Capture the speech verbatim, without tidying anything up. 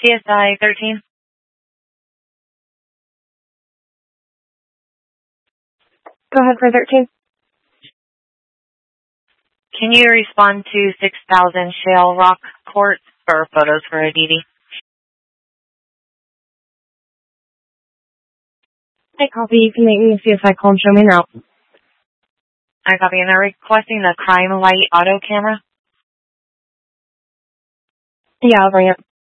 C S I thirteen. Go ahead for thirteen. Can you respond to six thousand Shale Rock Court for photos for a D D? I copy. You can make me a C S I call and show me now. I copy. And they're requesting the Crime Light auto camera. Yeah, I'll bring it.